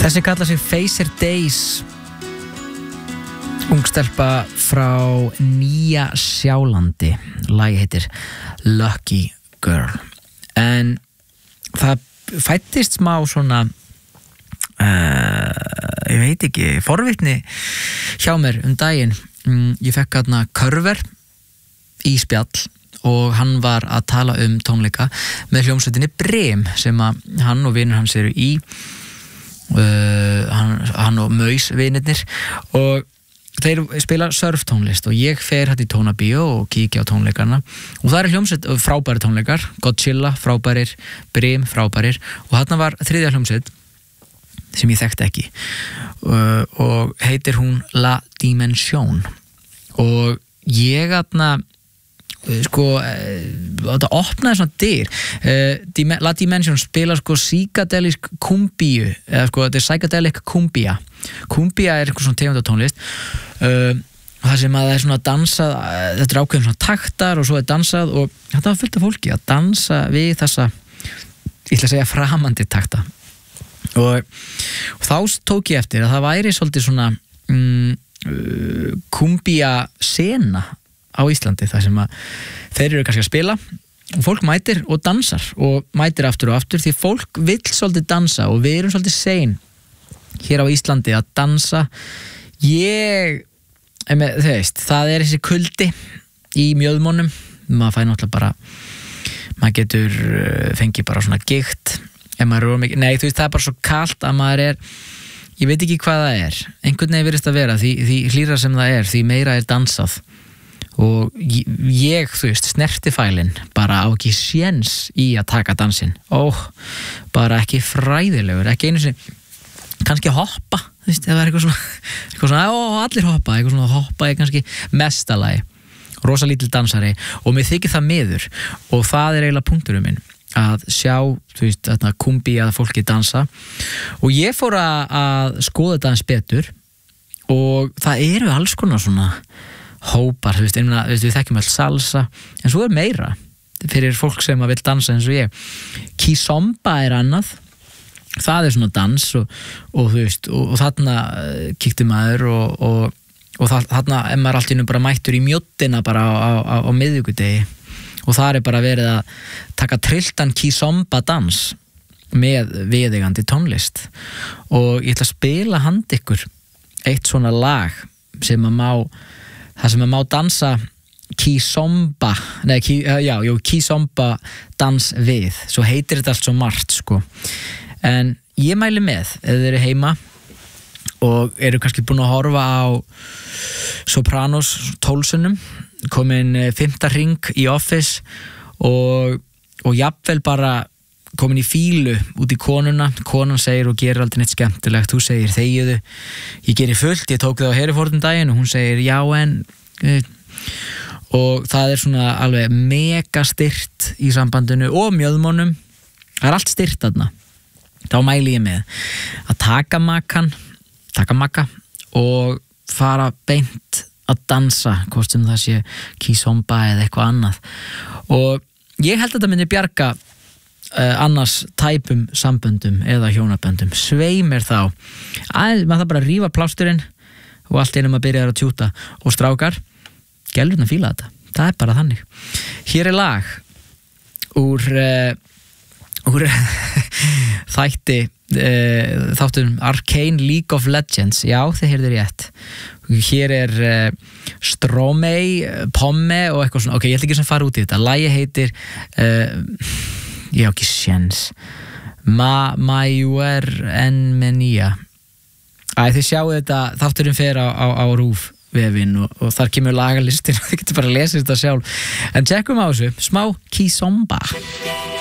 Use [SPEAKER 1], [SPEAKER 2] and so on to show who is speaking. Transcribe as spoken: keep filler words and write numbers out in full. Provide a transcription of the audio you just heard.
[SPEAKER 1] Þessi kallar sig Facer Days, ungstelpa frá Nýja Sjálandi. Lagið heitir Lucky Girl. En það fættist smá svona uh, ég veit ekki, forvitni hjá mér um daginn. mm, Ég fekk hérna Körver í spjall og hann var að tala um tónleika með hljómsveitinni Brim sem að hann og vinur hans eru í. Uh, hann, hann og Maus vinirnir, og þeir spila surftónlist og ég fer hætt í tónabíó og kíkja á tónleikarna og það er hljómsveit, frábæri tónleikar, Godzilla frábærir, Brim frábærir, og þarna var þriðja hljómsveit sem ég þekkti ekki uh, og heitir hún La Dimension, og ég þarna sko, þetta opnaði svona dyr. uh, La Dimension spila sko psychedelic kumbíu, eða sko þetta er psychedelic kumbía. Kumbía er eitthvað svona tegundatónlist uh, það sem að það er svona dansað, þetta er ákveðin svona taktar og svo er dansað, og þetta var fullt af fólki að dansa við þessa, ég ætla að segja, framandi takta, og, og þá tók ég eftir að það væri svolítið svona mm, uh, kumbía sena á Íslandi, þar sem að þeir eru kannski að spila og fólk mætir og dansar og mætir aftur og aftur, því fólk vill svolítið dansa og við erum svolítið sein hér á Íslandi að dansa. Ég með, þú veist, það er þessi kuldi í mjöðmónum, maður fæ náttúrulega bara, maður getur fengið bara svona gikt ef maður er mikið, nei þú veist, það er bara svo kalt að maður er, ég veit ekki hvað það er, einhvern veginn virðist að vera, því, því hlýra sem það er, því meira er dansað, og ég, þú veist, snertifælin bara á ekki séns í að taka dansinn, ó, bara ekki fræðilegur, ekki einu sinni kannski hoppa, þú veist, ef það er eitthvað svona eitthvað svona, ó, allir hoppa, eitthvað svona hoppa er kannski mestalagi, rosa lítil dansari, og mér þykir það miður, og það er eiginlega punkturinn minn að sjá, þú veist, þetta kumbi að fólki dansa, og ég fór að, að skoða þetta eins betur, og það eru alls konar svona hópar, þú veist, einna, við þekkjum alls salsa, en svo er meira fyrir fólk sem að vil dansa eins og ég. Kizomba er annað, það er svona dans og, og þú veist, og, og þarna kíkti maður og, og, og þarna er maður allt í einu bara mættur í mjóttina bara á, á, á, á miðvikudegi, og það er bara verið að taka trilltan Kizomba dans með viðeigandi tónlist, og ég ætla að spila hand ykkur eitt svona lag sem að má það sem að má dansa Kizomba, nei, ki, já, jú, Kizomba dans við, svo heitir þetta allt svo margt, sko, en ég mæli með, ef þið eru heima og eru kannski búin að horfa á Sopranos tólsunum, komin fimmta hring í Office, og, og jafnvel bara komin í fílu út í konuna, konan segir og gerir aldrei neitt skemmtilegt, þú segir þegiðu, ég gerir fullt, ég tók það á Herefordum daginn og hún segir já en uh, og það er svona alveg mega styrt í sambandinu og mjöðmónum, það er allt styrt þarna, þá mæli ég með að taka makkan taka makka og fara beint að dansa, hvort sem það sé Kizomba eða eitthvað annað, og ég held að þetta myndi bjarga Uh, annars tæpum samböndum eða hjónaböndum, svei mér þá að maður það bara að rífa plásturinn og allt einum að byrja að tjúta, og strákar, gælurna fíla þetta, það er bara þannig. Hér er lag úr uh, úr þætti uh, þáttum Arcane League of Legends, já þið heyrðu rétt, hér er uh, Stromei, Pomme og eitthvað svona, ok, ég ætla ekki sem fara út í þetta, lagið heitir uh, ég á ekki séns Ma, Majuer en Menia. Æ, þið sjáu þetta, þátturinn fer á, á, á Rúf vefinn og, og þar kemur lagalistin og þið getur bara að lesa þetta sjálf, en tjekkum á þessu, smá Kizomba.